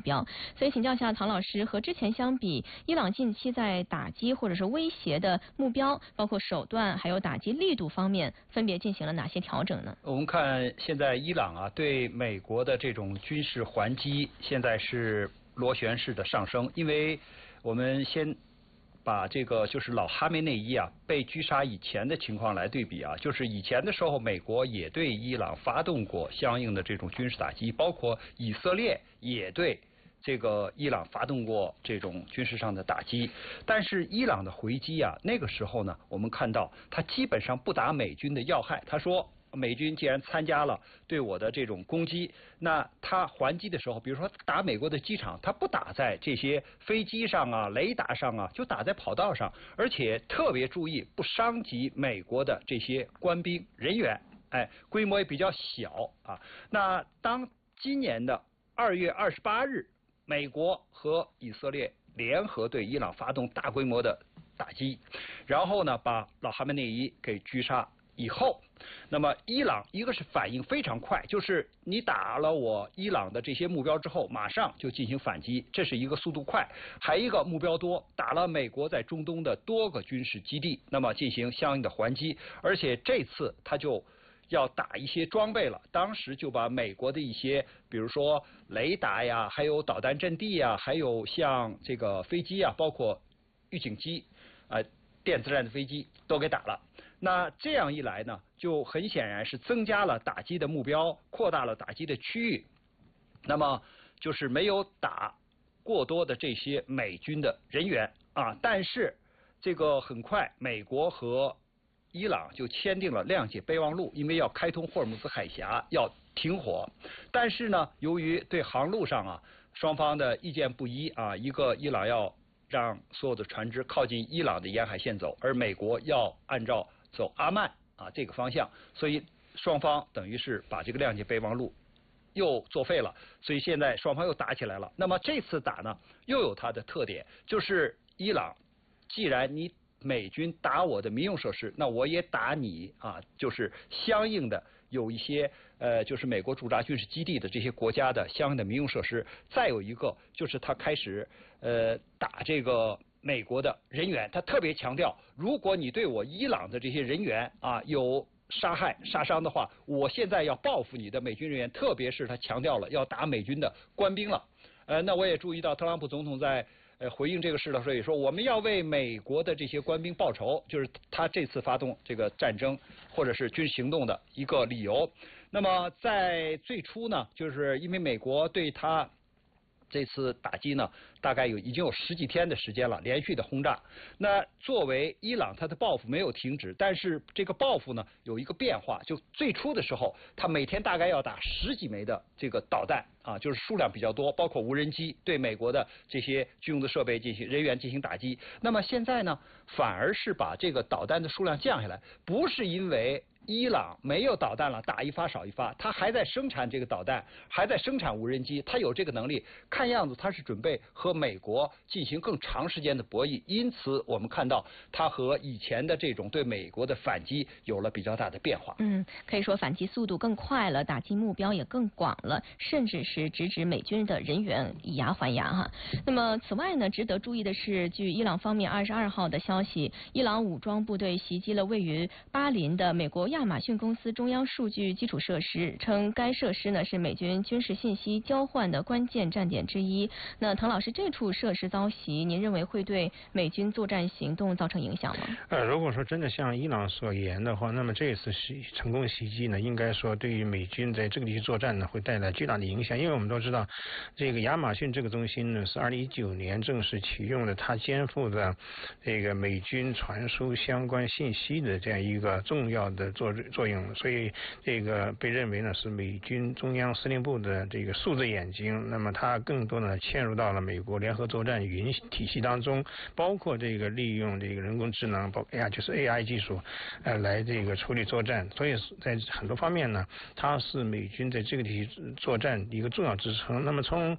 标。所以请教一下唐老师，和之前相比，伊朗近期在打击或者是威胁的目标，包括手段还有打击力度方面，分别进行了哪些调整呢？ 我们看现在伊朗啊对美国的这种军事还击，现在是螺旋式的上升，因为我们先把这个就是老哈梅内伊啊被狙杀以前的情况来对比啊，就是以前的时候，美国也对伊朗发动过相应的这种军事打击，包括以色列也对这个伊朗发动过这种军事上的打击，但是伊朗的回击啊，那个时候呢，我们看到他基本上不打美军的要害，他说。美军既然参加了对我的这种攻击，那他还击的时候，比如说打美国的机场，他不打在这些飞机上啊、雷达上啊，就打在跑道上，而且特别注意不伤及美国的这些官兵人员，规模也比较小啊。那当今年的2月28日，美国和以色列联合对伊朗发动大规模的打击，然后呢，把老哈梅内伊给狙杀。以后，那么伊朗一个是反应非常快，就是你打了我伊朗的这些目标之后，马上就进行反击，这是一个速度快；还一个目标多，打了美国在中东的多个军事基地，那么进行相应的还击，而且这次他就要打一些装备了，当时就把美国的一些，比如说雷达呀，还有导弹阵地呀，还有像这个飞机啊，包括预警机，电子战的飞机都给打了。那这样一来呢，就很显然是增加了打击的目标，扩大了打击的区域。那么就是没有打过多的这些美军的人员啊，但是这个很快，美国和伊朗就签订了谅解备忘录，因为要开通霍尔木兹海峡，要停火。但是呢，由于对航路上啊双方的意见不一啊，一个伊朗要让所有的船只靠近伊朗的沿海线走，而美国要按照走阿曼啊这个方向，所以双方等于是把这个谅解备忘录又作废了，所以现在双方又打起来了。那么这次打呢，又有它的特点，就是伊朗，既然你美军打我的民用设施，那我也打你啊，就是相应的有一些就是美国驻扎军事基地的这些国家的相应的民用设施。再有一个就是他开始打这个美国的人员，他特别强调，如果你对我伊朗的这些人员啊有杀害、杀伤的话，我现在要报复你的美军人员，特别是他强调了要打美军的官兵了。那我也注意到特朗普总统在回应这个事的时候也说，我们要为美国的这些官兵报仇，就是他这次发动这个战争或者是军事行动的一个理由。那么在最初呢，就是因为美国对他这次打击呢，大概已经有10几天的时间了，连续的轰炸。那作为伊朗，他的报复没有停止，但是这个报复呢有一个变化，就最初的时候，他每天大概要打10几枚的这个导弹啊，就是数量比较多，包括无人机对美国的这些军用的设备人员进行打击。那么现在呢，反而是把这个导弹的数量降下来，不是因为伊朗没有导弹了，打一发少一发，他还在生产这个导弹，还在生产无人机，他有这个能力。看样子他是准备和美国进行更长时间的博弈，因此我们看到他和以前的这种对美国的反击有了比较大的变化。 可以说反击速度更快了，打击目标也更广了，甚至是直指美军的人员，以牙还牙哈。那么此外呢，值得注意的是，据伊朗方面22号的消息，伊朗武装部队袭击了位于巴林的美国亚马逊公司中央数据基础设施，称该设施呢是美军军事信息交换的关键站点之一。那唐老师，这处设施遭袭，您认为会对美军作战行动造成影响吗？ 如果说真的像伊朗所言的话，那么这次成功袭击呢，应该说对于美军在这个地区作战呢会带来巨大的影响，因为我们都知道，这个亚马逊这个中心呢是2019年正式启用的，它肩负着这个美军传输相关信息的这样一个重要的作用，所以这个被认为呢是美军中央司令部的这个数字眼睛，那么它更多呢嵌入到了美国联合作战语音体系当中，包括这个利用这个人工智能，就是 AI 技术，来这个处理作战，所以在很多方面呢，它是美军在这个地区作战一个重要支撑。那么从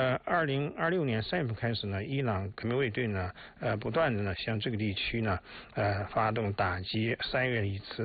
2026年3月份开始呢，伊朗革命卫队呢不断的呢向这个地区呢发动打击，3月一次，4月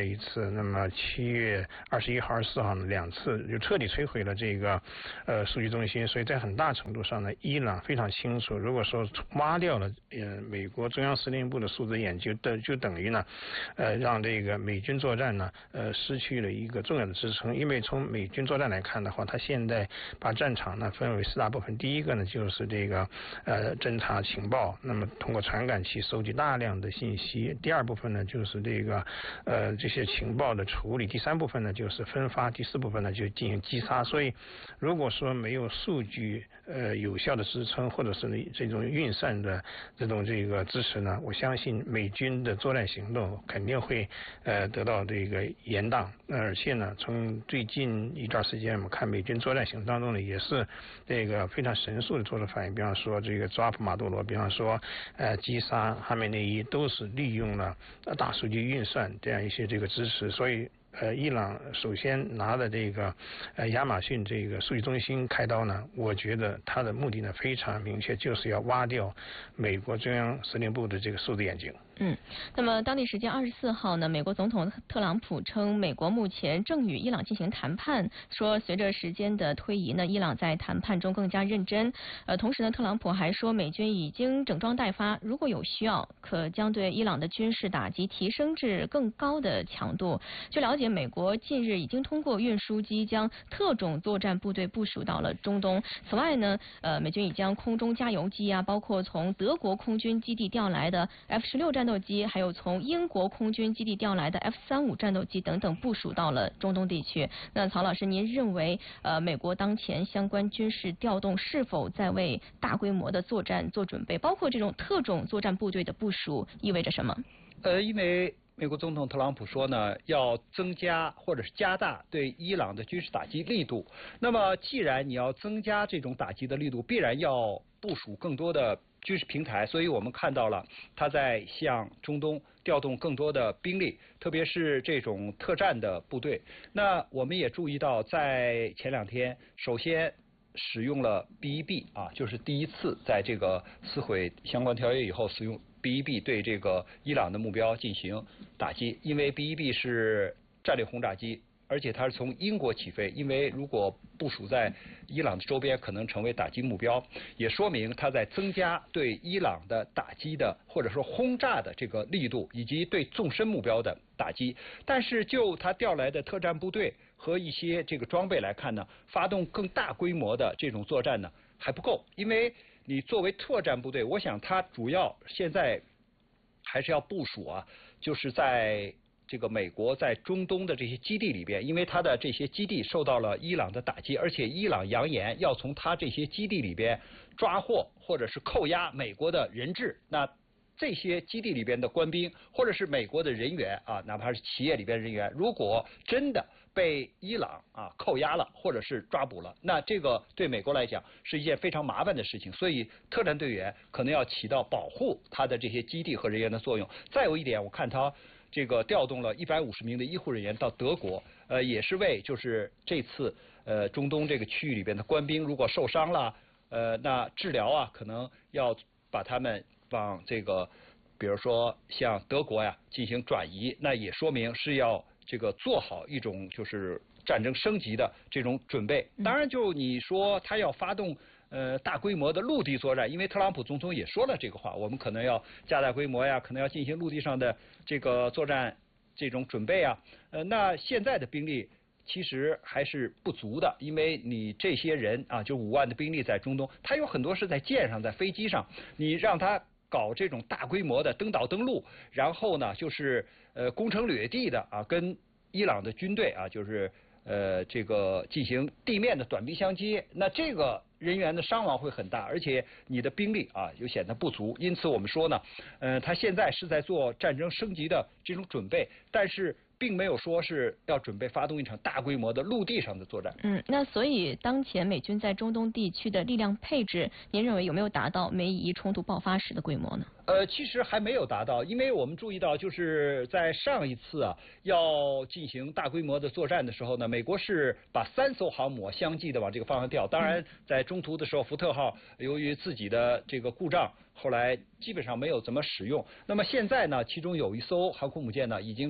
一次，那么7月21号、24号呢2次就彻底摧毁了这个数据中心。所以在很大程度上呢，伊朗非常清楚，如果说挖掉了美国中央司令部的数字眼，就等于呢让这个美军作战呢失去了一个重要的支撑。因为从美军作战来看的话，它现在把战场呢分为4大部分。第一个呢就是这个侦察情报，那么通过传感器收集大量的信息。第二部分呢就是这个这些情报的处理。第三部分呢就是分发。第四部分呢就进行击杀。所以如果说没有数据有效的支撑，或者是这种运算的这个支持呢，我相信美军的作战行动肯定会得到这个延宕。而且呢，从最近一段时间我们看美军作战行动当中呢，也是这个非常神速的做出反应。比方说这个抓捕马杜罗，比方说击杀哈梅内伊，都是利用了大数据运算这样一些这个支持。所以伊朗首先拿的这个亚马逊这个数据中心开刀呢，我觉得它的目的呢非常明确，就是要挖掉美国中央司令部的这个数字眼睛。 那么当地时间24号呢，美国总统特朗普称，美国目前正与伊朗进行谈判，说随着时间的推移呢，伊朗在谈判中更加认真。同时呢，特朗普还说，美军已经整装待发，如果有需要，可将对伊朗的军事打击提升至更高的强度。据了解，美国近日已经通过运输机将特种作战部队部署到了中东。此外呢，美军已将空中加油机包括从德国空军基地调来的 F-16战斗机，还有从英国空军基地调来的 F-35战斗机等等部署到了中东地区。那曹老师，您认为美国当前相关军事调动是否在为大规模的作战做准备？包括这种特种作战部队的部署意味着什么？ 因为美国总统特朗普说呢，要增加或者是加大对伊朗的军事打击力度。那么既然你要增加这种打击的力度，必然要部署更多的军事平台，所以我们看到了他在向中东调动更多的兵力，特别是这种特战的部队。那我们也注意到，在前2天，首先使用了 B-1B 就是第一次在这个撕毁相关条约以后，使用 B-1B 对这个伊朗的目标进行打击。因为 B-1B 是战略轰炸机，而且它是从英国起飞，因为如果部署在伊朗的周边，可能成为打击目标，也说明它在增加对伊朗的打击的或者说轰炸的这个力度，以及对纵深目标的打击。但是就它调来的特战部队和一些这个装备来看呢，发动更大规模的这种作战呢还不够。因为你作为特战部队，我想它主要现在还是要部署就是在这个美国在中东的这些基地里边，因为它的这些基地受到了伊朗的打击，而且伊朗扬言要从它这些基地里边抓获或者是扣押美国的人质。那这些基地里边的官兵或者是美国的人员哪怕是企业里边人员，如果真的被伊朗扣押了或者是抓捕了，那这个对美国来讲是一件非常麻烦的事情。所以特战队员可能要起到保护他的这些基地和人员的作用。再有一点，我看他这个调动了150名的医护人员到德国，也是为就是这次中东这个区域里边的官兵如果受伤了，那治疗可能要把他们往这个比如说像德国进行转移，那也说明是要这个做好一种就是战争升级的这种准备。当然就你说他要发动大规模的陆地作战，因为特朗普总统也说了这个话，我们可能要加大规模可能要进行陆地上的这个作战这种准备那现在的兵力其实还是不足的，因为你这些人就5万的兵力在中东，他有很多是在舰上在飞机上，你让他搞这种大规模的登岛登陆，然后呢就是攻城掠地的跟伊朗的军队就是这个进行地面的短兵相接，那这个人员的伤亡会很大，而且你的兵力又显得不足。因此我们说呢，他现在是在做战争升级的这种准备，但是并没有说是要准备发动一场大规模的陆地上的作战。 那所以当前美军在中东地区的力量配置，您认为有没有达到美以冲突爆发时的规模呢？ 其实还没有达到，因为我们注意到就是在上一次要进行大规模的作战的时候呢，美国是把3艘航母相继的往这个方向调。当然在中途的时候，福特号由于自己的这个故障，后来基本上没有怎么使用。那么现在呢，其中有一艘航空母舰呢已经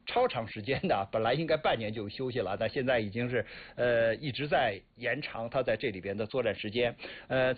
超长时间的，本来应该半年就休息了，但现在已经是一直在延长他在这里边的作战时间。